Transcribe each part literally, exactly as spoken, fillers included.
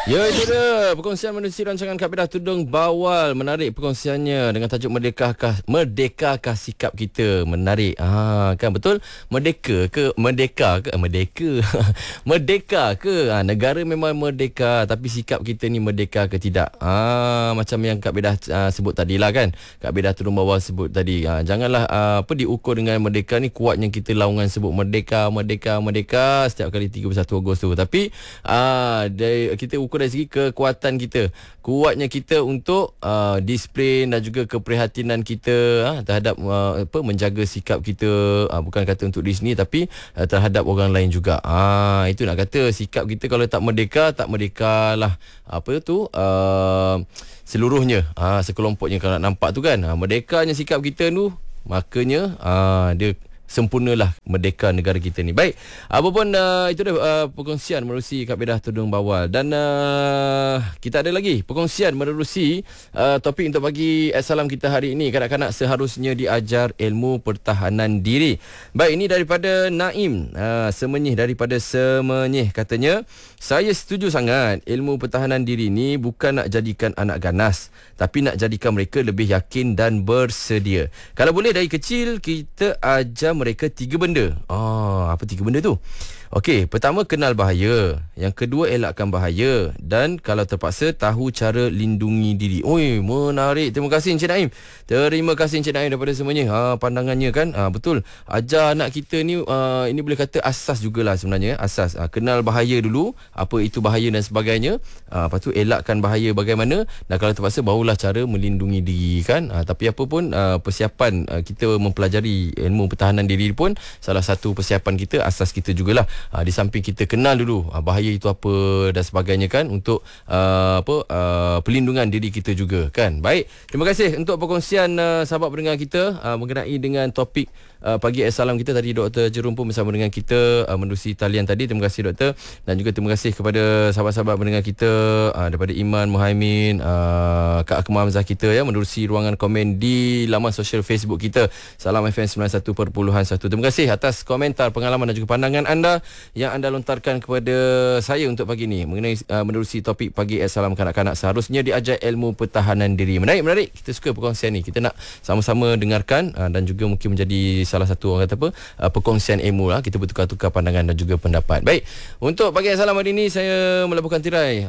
Ya, itu dia perkongsian menerusi rancangan Kabinet Tudung Bawal. Menarik perkongsiannya dengan tajuk Merdekakah Merdekakah sikap kita. Menarik. Ah, kan betul? Merdeka ke merdeka ke merdeka. Merdeka ke ha, negara memang merdeka, tapi sikap kita ni merdeka ke tidak? Ah, macam yang Kak Bedah uh, sebut tadilah kan. Kak Bedah Tudung Bawal sebut tadi. Ah, janganlah uh, apa diukur dengan merdeka ni kuatnya kita laungan sebut merdeka, merdeka, merdeka setiap kali tiga puluh satu Ogos tu. Tapi ah, dari, kita ukur dari segi kekuatan kita, kuatnya kita untuk uh, disiplin dan juga keprihatinan kita uh, terhadap uh, apa menjaga sikap kita, uh, bukan kata untuk diri sendiri tapi uh, terhadap orang lain juga. Ah, itu nak kata sikap kita kalau tak merdeka, tak merdeka lah apa tu uh, seluruhnya, ah, sekelompoknya kalau nak nampak tu kan. Ah, merdekanya sikap kita tu, makanya ah, dia sempurnalah merdeka negara kita ni. Baik, apa pun uh, itu dah uh, perkongsian menerusi Kak Bedah Tudung Bawal. Dan uh, kita ada lagi perkongsian menerusi uh, topik untuk bagi salam kita hari ini. Kanak-kanak seharusnya diajar ilmu pertahanan diri. Baik, ini daripada Naim, uh, Semenyih daripada Semenyih. Katanya, saya setuju sangat ilmu pertahanan diri ni bukan nak jadikan anak ganas, tapi nak jadikan mereka lebih yakin dan bersedia. Kalau boleh dari kecil kita ajar mereka tiga benda. Ah, apa tiga benda tu? Okey, pertama kenal bahaya, yang kedua elakkan bahaya, dan kalau terpaksa tahu cara lindungi diri. Oi, menarik. Terima kasih Encik Naim. Terima kasih Encik Naim daripada semuanya. Ha, pandangannya kan. Ha, betul. Ajar anak kita ni uh, ini boleh kata asas jugalah sebenarnya. Asas. Ha, kenal bahaya dulu, apa itu bahaya dan sebagainya. Ha, lepas tu elakkan bahaya bagaimana, dan kalau terpaksa barulah cara melindungi diri kan. Ha, tapi apa pun uh, persiapan uh, kita mempelajari ilmu pertahanan diri pun salah satu persiapan kita, asas kita jugalah. Ha, di samping kita kenal dulu ha, bahaya itu apa dan sebagainya kan, untuk uh, apa uh, pelindungan diri kita juga kan. Baik, terima kasih untuk perkongsian uh, sahabat pendengar kita uh, mengenai dengan topik uh, pagi Assalam kita tadi. Doktor Jerome pun bersama dengan kita uh, menerusi talian tadi. Terima kasih doktor, dan juga terima kasih kepada sahabat-sahabat pendengar kita uh, daripada Iman Muhaimin, uh, Kak Akmal Hamzah kita ya, menerusi ruangan komen di laman sosial Facebook kita Salam F M sembilan puluh satu perpuluhan satu. Terima kasih atas komentar, pengalaman dan juga pandangan anda yang anda lontarkan kepada saya untuk pagi ni mengenai uh, menerusi topik pagi Assalam kanak-kanak seharusnya diajar ilmu pertahanan diri. Menarik, menarik. Kita suka perkongsian ni. Kita nak sama-sama dengarkan uh, dan juga mungkin menjadi salah satu orang kata apa uh, perkongsian ilmu lah. Kita bertukar-tukar pandangan dan juga pendapat. Baik, untuk pagi Assalam hari ini saya melebuhkan tirai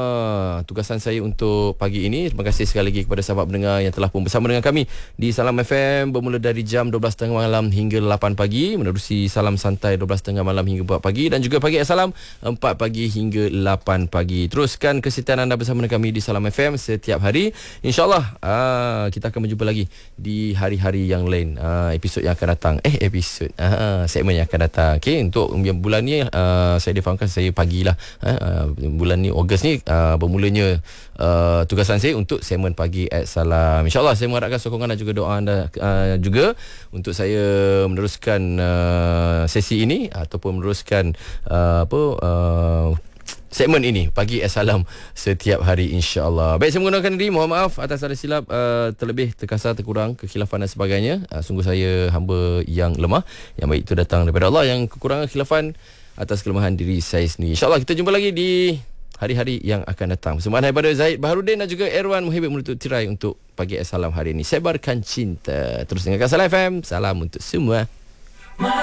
uh, tugasan saya untuk pagi ini. Terima kasih sekali lagi kepada sahabat pendengar yang telah pun bersama dengan kami di Salam F M bermula dari jam dua belas tiga puluh malam hingga lapan pagi, menerusi Salam Santai dua belas tiga puluh malam hingga empat pagi, dan juga pagi Assalam empat pagi hingga lapan pagi. Teruskan kesetiaan anda bersama dengan kami di Salam F M setiap hari. InsyaAllah aa, kita akan berjumpa lagi di hari-hari yang lain, aa, episod yang akan datang. Eh episod aa, segmen yang akan datang. Okay, untuk bulan ni aa, saya difahamkan saya pagilah. Aa, bulan ni Ogos ni aa, bermulanya aa, tugasan saya untuk segmen pagi Assalam. InsyaAllah saya mengharapkan sokongan dan juga doa anda aa, juga untuk saya meneruskan aa, sesi ini ataupun meneruskan uh, apa uh, segmen ini pagi Assalam setiap hari insya-Allah. Baik, saya menggunakan diri, mohon maaf atas ada silap, uh, terlebih terkasar terkurang, kekhilafan dan sebagainya. Uh, sungguh saya hamba yang lemah, yang baik itu datang daripada Allah, yang kekurangan khilafan atas kelemahan diri saya sendiri. Insya-Allah kita jumpa lagi di hari-hari yang akan datang. Bersama daripada Zaid Baharudin dan juga Erwan Muhibib menutup tirai untuk pagi Assalam hari ini. Sebarkan cinta. Terus dengarkan Salam F M. Salam untuk semua.